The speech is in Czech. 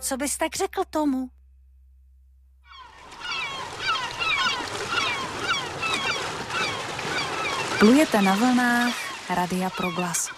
co bys tak řekl tomu? Plujete na vlnách Radia Proglas.